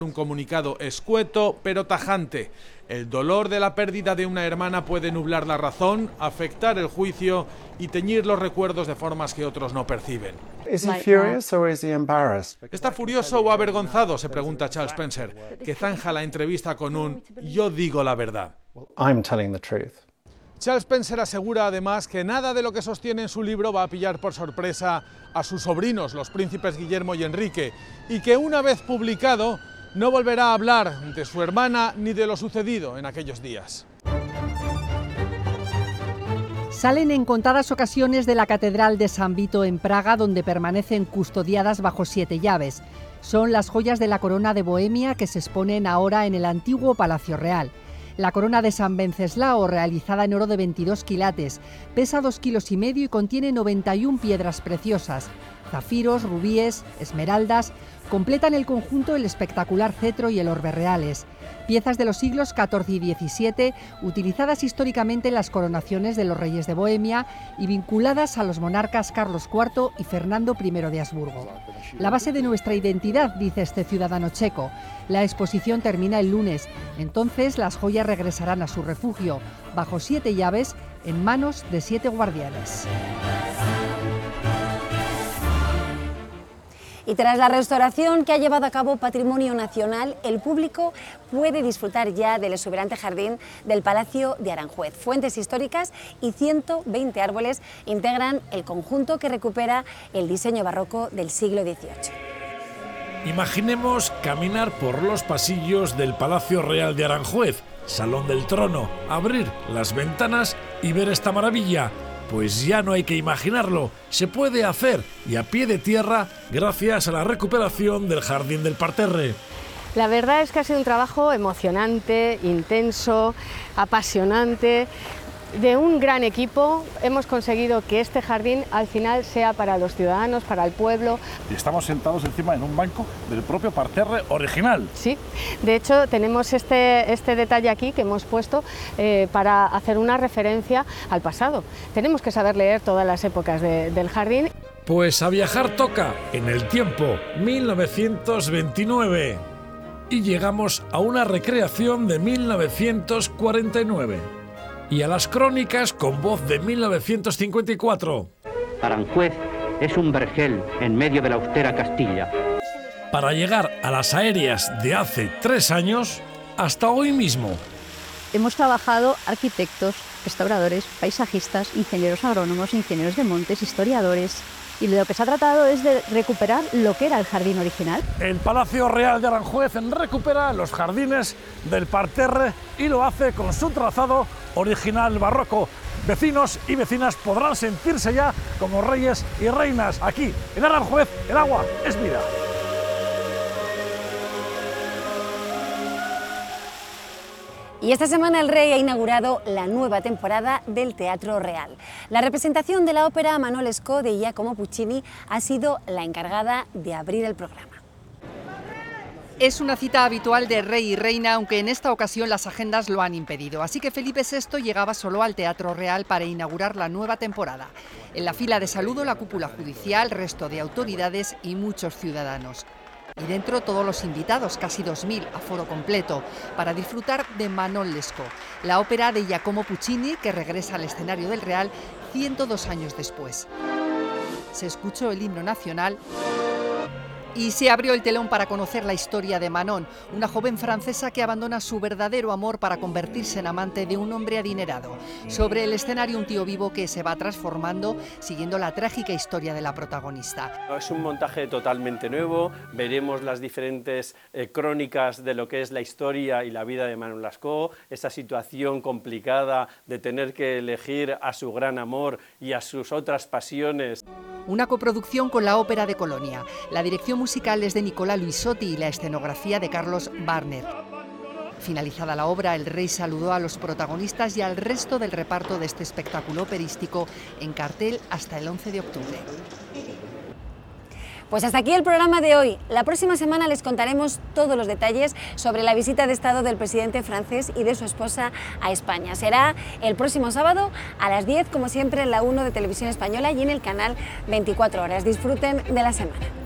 Un comunicado escueto pero tajante. El dolor de la pérdida de una hermana puede nublar la razón, afectar el juicio y teñir los recuerdos de formas que otros no perciben. ¿Está furioso o avergonzado?, se pregunta Charles Spencer, que zanja la entrevista con un "yo digo la verdad". Charles Spencer asegura además que nada de lo que sostiene en su libro va a pillar por sorpresa a sus sobrinos, los príncipes Guillermo y Enrique, y que una vez publicado no volverá a hablar de su hermana ni de lo sucedido en aquellos días. Salen en contadas ocasiones de la Catedral de San Vito en Praga, donde permanecen custodiadas bajo 7 llaves. Son las joyas de la corona de Bohemia que se exponen ahora en el antiguo Palacio Real. La corona de San Venceslao, realizada en oro de 22 quilates, pesa 2,5 kilos y contiene 91 piedras preciosas. Zafiros, rubíes, esmeraldas completan el conjunto el espectacular cetro y el orbe reales. Piezas de los siglos XIV y XVII, utilizadas históricamente en las coronaciones de los reyes de Bohemia y vinculadas a los monarcas Carlos IV y Fernando I de Habsburgo. La base de nuestra identidad, dice este ciudadano checo. La exposición termina el lunes. Entonces las joyas regresarán a su refugio, bajo 7 llaves, en manos de 7 guardianes. Y tras la restauración que ha llevado a cabo Patrimonio Nacional, el público puede disfrutar ya del exuberante jardín del Palacio de Aranjuez. Fuentes históricas y 120 árboles integran el conjunto que recupera el diseño barroco del siglo XVIII. Imaginemos caminar por los pasillos del Palacio Real de Aranjuez, Salón del Trono, abrir las ventanas y ver esta maravilla. Pues ya no hay que imaginarlo, se puede hacer y a pie de tierra gracias a la recuperación del Jardín del Parterre. La verdad es que ha sido un trabajo emocionante, intenso, apasionante. De un gran equipo hemos conseguido que este jardín al final sea para los ciudadanos, para el pueblo. Y estamos sentados encima en un banco del propio parterre original. Sí, de hecho tenemos este detalle aquí que hemos puesto para hacer una referencia al pasado. Tenemos que saber leer todas las épocas del jardín. Pues a viajar toca en el tiempo, 1929. Y llegamos a una recreación de 1949. Y a las crónicas con voz de 1954. Aranjuez es un vergel en medio de la austera Castilla. Para llegar a las aéreas de hace 3 años hasta hoy mismo. Hemos trabajado arquitectos, restauradores, paisajistas, ingenieros agrónomos, ingenieros de montes, historiadores. Y de lo que se ha tratado es de recuperar lo que era el jardín original. El Palacio Real de Aranjuez recupera los jardines del parterre y lo hace con su trazado original barroco. Vecinos y vecinas podrán sentirse ya como reyes y reinas. Aquí, en Aranjuez, el agua es vida. Y esta semana el Rey ha inaugurado la nueva temporada del Teatro Real. La representación de la ópera Manon Lescaut de Giacomo Puccini ha sido la encargada de abrir el programa. Es una cita habitual de rey y reina, aunque en esta ocasión las agendas lo han impedido. Así que Felipe VI llegaba solo al Teatro Real para inaugurar la nueva temporada. En la fila de saludo, la cúpula judicial, resto de autoridades y muchos ciudadanos. Y dentro todos los invitados, casi 2.000, aforo completo, para disfrutar de Manon Lescaut, la ópera de Giacomo Puccini que regresa al escenario del Real 102 años después. Se escuchó el himno nacional y se abrió el telón para conocer la historia de Manon, una joven francesa que abandona su verdadero amor para convertirse en amante de un hombre adinerado. Sobre el escenario, un tío vivo que se va transformando siguiendo la trágica historia de la protagonista. Es un montaje totalmente nuevo, veremos las diferentes crónicas de lo que es la historia y la vida de Manon Lescaut, esa situación complicada de tener que elegir a su gran amor y a sus otras pasiones. Una coproducción con la Ópera de Colonia. La dirección musical es de Nicola Luisotti y la escenografía de Carlos Barner. Finalizada la obra, el rey saludó a los protagonistas y al resto del reparto de este espectáculo operístico en cartel hasta el 11 de octubre. Pues hasta aquí el programa de hoy. La próxima semana les contaremos todos los detalles sobre la visita de Estado del presidente francés y de su esposa a España. Será el próximo sábado a las 10, como siempre, en la 1 de Televisión Española y en el canal 24 Horas. Disfruten de la semana.